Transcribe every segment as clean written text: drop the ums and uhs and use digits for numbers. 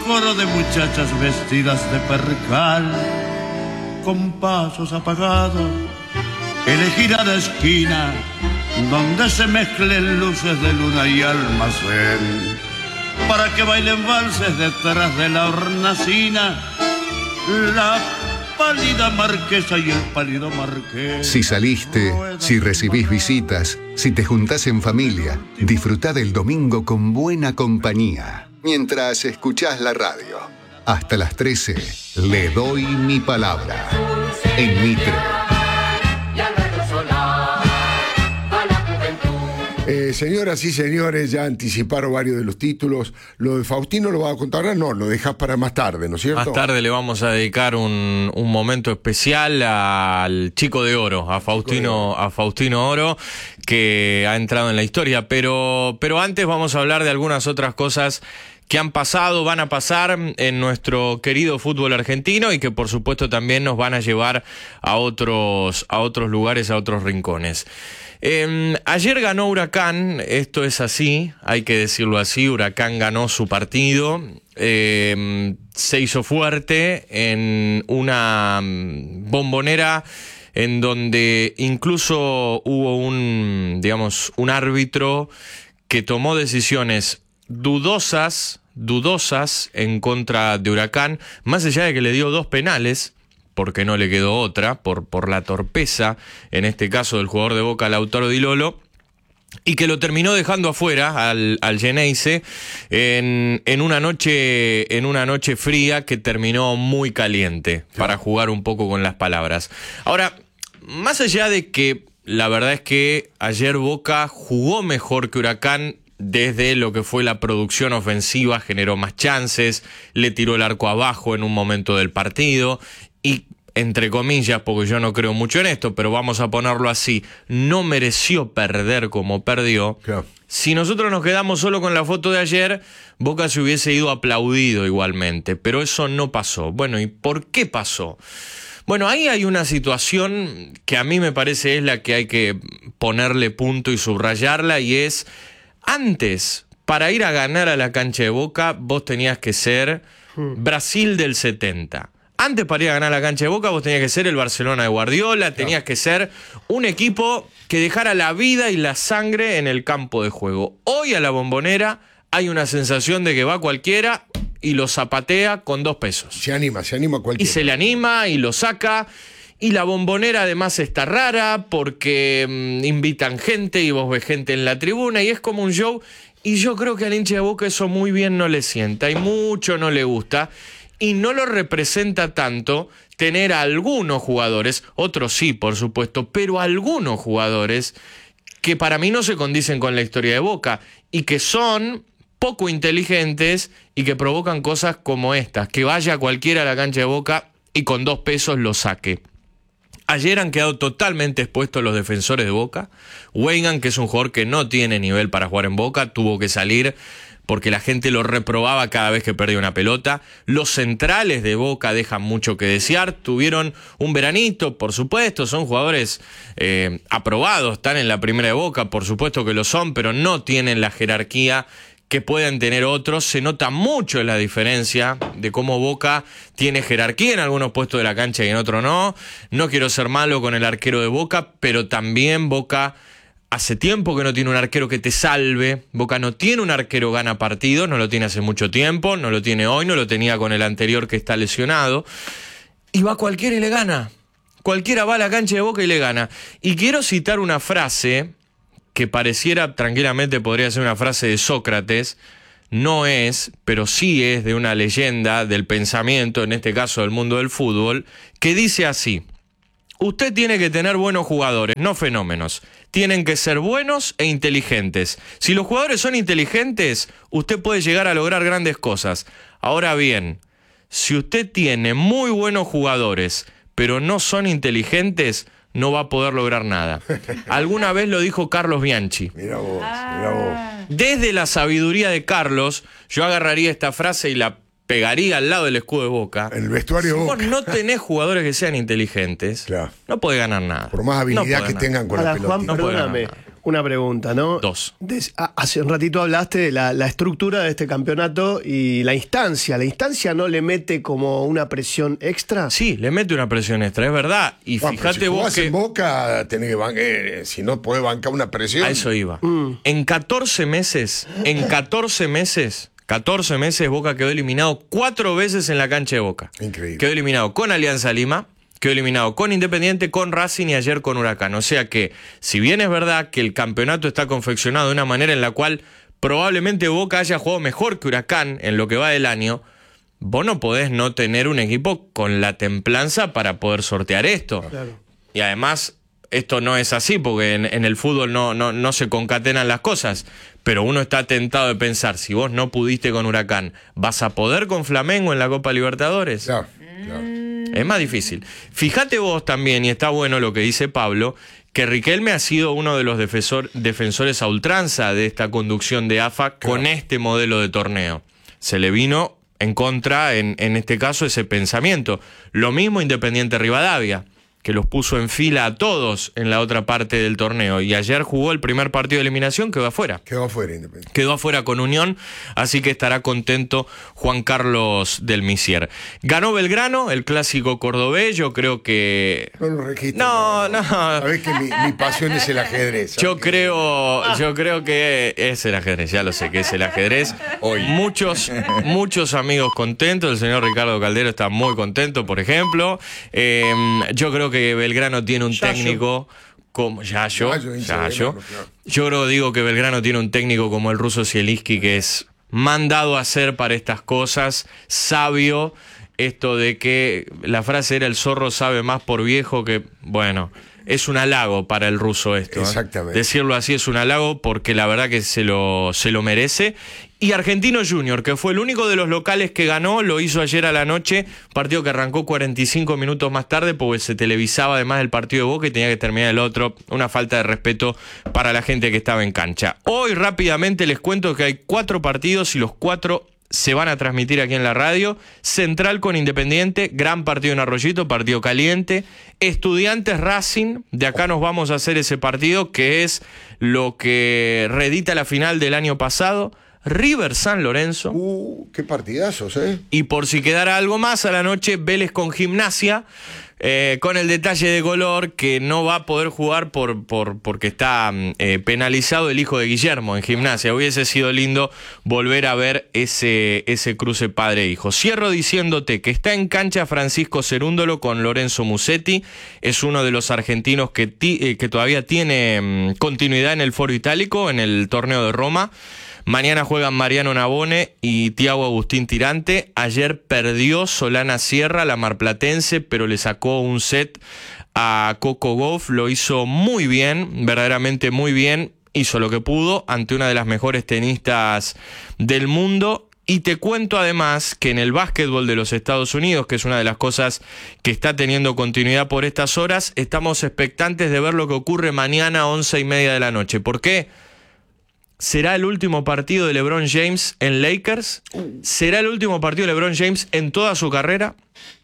coro de muchachas vestidas de percal, con pasos apagados, elegir a la esquina donde se mezclen luces de luna y almacén, para que bailen valses detrás de la hornacina, la pálida marquesa y el pálido marqués. Si saliste, si recibís visitas, si te juntás en familia, disfrutá del domingo con buena compañía, mientras escuchás la radio. Hasta las 13, le doy mi palabra. En Mitre. Señoras y señores, ya anticiparon varios de los títulos. Lo de Faustino lo va a contar ahora, no, lo dejás para más tarde, ¿no es cierto? Más tarde le vamos a dedicar un momento especial al Chico de Oro, a Faustino Oro, que ha entrado en la historia. Pero antes vamos a hablar de algunas otras cosas que han pasado, van a pasar en nuestro querido fútbol argentino y que por supuesto también nos van a llevar a otros lugares, a otros rincones. Ayer ganó Huracán, esto es así, hay que decirlo así, Huracán ganó su partido, se hizo fuerte en una Bombonera en donde incluso hubo un árbitro que tomó decisiones dudosas en contra de Huracán, más allá de que le dio 2 penales, porque no le quedó otra, por la torpeza, en este caso del jugador de Boca, Lautaro Di Lolo, y que lo terminó dejando afuera al Geneise en una noche fría que terminó muy caliente, para jugar un poco con las palabras. Ahora, más allá de que la verdad es que ayer Boca jugó mejor que Huracán, desde lo que fue la producción ofensiva, generó más chances, le tiró el arco abajo en un momento del partido y, entre comillas, porque yo no creo mucho en esto, pero vamos a ponerlo así, no mereció perder como perdió. Claro. Si nosotros nos quedamos solo con la foto de ayer, Boca se hubiese ido aplaudido igualmente, pero eso no pasó. Bueno, ¿y por qué pasó? Bueno, ahí hay una situación que a mí me parece es la que hay que ponerle punto y subrayarla, y es: antes, para ir a ganar a la cancha de Boca, vos tenías que ser Brasil del 70. Antes, para ir a ganar a la cancha de Boca, vos tenías que ser el Barcelona de Guardiola, tenías que ser un equipo que dejara la vida y la sangre en el campo de juego. Hoy a la Bombonera hay una sensación de que va cualquiera y lo zapatea con 2 pesos. Se anima cualquiera. Y se le anima y lo saca. Y la Bombonera además está rara porque invitan gente y vos ves gente en la tribuna y es como un show. Y yo creo que al hincha de Boca eso muy bien no le sienta y mucho no le gusta. Y no lo representa tanto tener a algunos jugadores, otros sí, por supuesto, pero algunos jugadores que para mí no se condicen con la historia de Boca y que son poco inteligentes y que provocan cosas como estas, que vaya cualquiera a la cancha de Boca y con 2 pesos lo saque. Ayer han quedado totalmente expuestos los defensores de Boca. Weigand, que es un jugador que no tiene nivel para jugar en Boca, tuvo que salir porque la gente lo reprobaba cada vez que perdía una pelota. Los centrales de Boca dejan mucho que desear. Tuvieron un veranito, por supuesto, son jugadores aprobados, están en la primera de Boca, por supuesto que lo son, pero no tienen la jerarquía que pueden tener otros. Se nota mucho la diferencia de cómo Boca tiene jerarquía en algunos puestos de la cancha y en otros no. No quiero ser malo con el arquero de Boca, pero también Boca hace tiempo que no tiene un arquero que te salve. Boca no tiene un arquero gana partido, no lo tiene hace mucho tiempo, no lo tiene hoy, no lo tenía con el anterior que está lesionado. Y va cualquiera y le gana. Cualquiera va a la cancha de Boca y le gana. Y quiero citar una frase que pareciera, tranquilamente podría ser una frase de Sócrates, no es, pero sí es de una leyenda del pensamiento, en este caso del mundo del fútbol, que dice así: usted tiene que tener buenos jugadores, no fenómenos. Tienen que ser buenos e inteligentes. Si los jugadores son inteligentes, usted puede llegar a lograr grandes cosas. Ahora bien, si usted tiene muy buenos jugadores, pero no son inteligentes, no va a poder lograr nada. Alguna vez lo dijo Carlos Bianchi. Mira vos. Desde la sabiduría de Carlos, yo agarraría esta frase y la pegaría al lado del escudo de Boca. El vestuario de Boca. Si vos no tenés jugadores que sean inteligentes, claro, no podés ganar nada. Por más habilidad que tengan con la pelota. Juan, perdóname. Una pregunta, ¿no? Dos. Hace un ratito hablaste de la estructura de este campeonato y la instancia. ¿La instancia no le mete como una presión extra? Sí, le mete una presión extra, es verdad. Y Bueno, fíjate pero si vos jugás que... en Boca, tenés que bancar, si no podés bancar una presión. A eso iba. En 14 meses, 14 meses Boca quedó eliminado 4 veces en la cancha de Boca. Increíble. Quedó eliminado con Alianza Lima, quedó eliminado con Independiente, con Racing y ayer con Huracán. O sea que, si bien es verdad que el campeonato está confeccionado de una manera en la cual probablemente Boca haya jugado mejor que Huracán en lo que va del año, vos no podés no tener un equipo con la templanza para poder sortear esto. Claro. Y además, esto no es así, porque en el fútbol no se concatenan las cosas. Pero uno está tentado de pensar, si vos no pudiste con Huracán, ¿vas a poder con Flamengo en la Copa Libertadores? Claro. Es más difícil. Fíjate vos también, y está bueno lo que dice Pablo, que Riquelme ha sido uno de los defensores a ultranza de esta conducción de AFA con este modelo de torneo. Se le vino en contra, en este caso, ese pensamiento. Lo mismo Independiente Rivadavia, que los puso en fila a todos en la otra parte del torneo. Y ayer jugó el primer partido de eliminación, quedó afuera. Quedó afuera Independiente. Quedó afuera con Unión, así que estará contento Juan Carlos del Misier. Ganó Belgrano, el clásico cordobés, yo creo que... No lo registro. No. Sabés que mi pasión es el ajedrez. Yo creo que es el ajedrez, ya lo sé que es el ajedrez. Hoy. Muchos amigos contentos, el señor Ricardo Caldero está muy contento, por ejemplo. Yo creo que Belgrano tiene un técnico como Yayo. Yo digo que Belgrano tiene un técnico como el ruso Zielinski, que es mandado a hacer para estas cosas, sabio. Esto de que la frase era el zorro sabe más por viejo que... Bueno, es un halago para el ruso esto. Exactamente. Decirlo así es un halago porque la verdad que se lo merece. Y Argentino Junior, que fue el único de los locales que ganó, lo hizo ayer a la noche, partido que arrancó 45 minutos más tarde porque se televisaba además el partido de Boca y tenía que terminar el otro. Una falta de respeto para la gente que estaba en cancha. Hoy rápidamente les cuento que hay 4 partidos y los 4 se van a transmitir aquí en la radio. Central con Independiente, gran partido en Arroyito, partido caliente. Estudiantes Racing, de acá nos vamos a hacer ese partido que es lo que reedita la final del año pasado. River San Lorenzo. Qué partidazos, ¿eh? Y por si quedara algo más, a la noche Vélez con Gimnasia, con el detalle de color que no va a poder jugar porque está penalizado el hijo de Guillermo en Gimnasia. Hubiese sido lindo volver a ver ese cruce padre-hijo. Cierro diciéndote que está en cancha Francisco Cerúndolo con Lorenzo Musetti. Es uno de los argentinos que todavía tiene continuidad en el Foro Itálico, en el torneo de Roma. Mañana juegan Mariano Navone y Thiago Agustín Tirante. Ayer perdió Solana Sierra, la marplatense, pero le sacó un set a Coco Gauff. Lo hizo muy bien, verdaderamente muy bien. Hizo lo que pudo ante una de las mejores tenistas del mundo. Y te cuento además que en el básquetbol de los Estados Unidos, que es una de las cosas que está teniendo continuidad por estas horas, estamos expectantes de ver lo que ocurre mañana a 11:30 de la noche. ¿Por qué? ¿Será el último partido de LeBron James en Lakers? ¿Será el último partido de LeBron James en toda su carrera?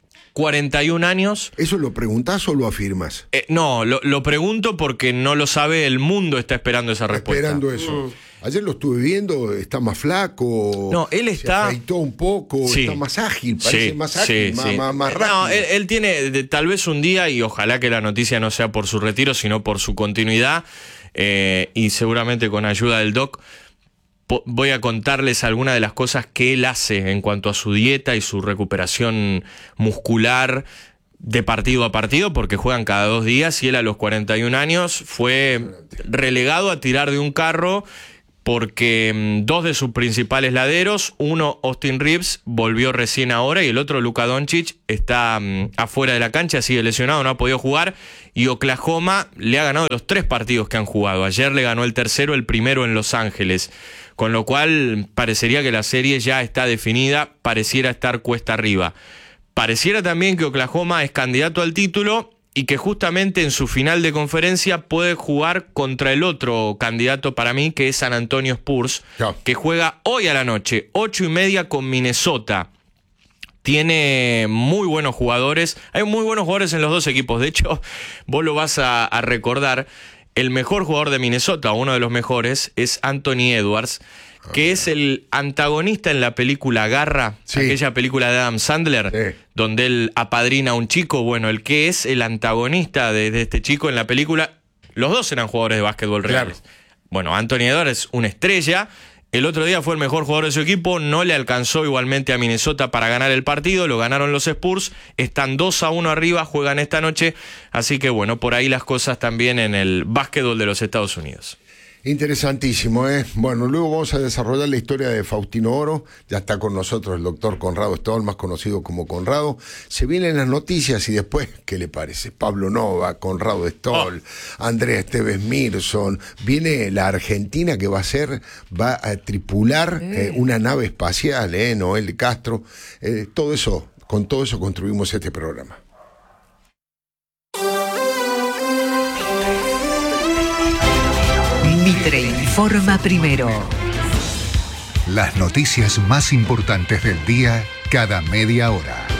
41 años. ¿Eso lo preguntás o lo afirmas? No, lo pregunto porque no lo sabe, el mundo está esperando esa respuesta. Esperando eso. Ayer lo estuve viendo, está más flaco. No, él está... Se afeitó un poco, sí, está más ágil, parece más ágil, más rápido. No, él tiene tal vez un día, y ojalá que la noticia no sea por su retiro, sino por su continuidad, y seguramente con ayuda del doc, voy a contarles algunas de las cosas que él hace en cuanto a su dieta y su recuperación muscular de partido a partido, porque juegan cada 2 días, y él a los 41 años fue relegado a tirar de un carro porque 2 de sus principales laderos, uno Austin Reeves, volvió recién ahora, y el otro Luka Doncic está afuera de la cancha, sigue lesionado, no ha podido jugar, y Oklahoma le ha ganado los 3 partidos que han jugado. Ayer le ganó el tercero, el primero en Los Ángeles, con lo cual parecería que la serie ya está definida, pareciera estar cuesta arriba. Pareciera también que Oklahoma es candidato al título y que justamente en su final de conferencia puede jugar contra el otro candidato para mí, que es San Antonio Spurs, que juega hoy a la noche, 8:30 con Minnesota. Tiene muy buenos jugadores, hay muy buenos jugadores en los 2 equipos. De hecho, vos lo vas a recordar, El mejor jugador de Minnesota, uno de los mejores, es Anthony Edwards, que es el antagonista en la película Garra, Sí. aquella película de Adam Sandler, Sí. donde él apadrina a un chico. Bueno, el que es el antagonista de este chico en la película, los dos eran jugadores de básquetbol reales. Claro. Bueno, Anthony Edwards es una estrella. El otro día fue el mejor jugador de su equipo, no le alcanzó igualmente a Minnesota para ganar el partido, lo ganaron los Spurs, están 2-1 arriba, juegan esta noche, así que bueno, por ahí las cosas también en el básquetbol de los Estados Unidos. Interesantísimo, ¿eh? Bueno, luego vamos a desarrollar la historia de Faustino Oro. Ya está con nosotros el doctor Conrado Stoll, más conocido como Conrado. Se vienen las noticias y después, ¿qué le parece? Pablo Nova, Conrado Stoll, Andrea Esteves Mirson. Viene la Argentina que va a tripular una nave espacial, Noel Castro. Todo eso, con todo eso construimos este programa. Mitre informa primero. Las noticias más importantes del día cada media hora.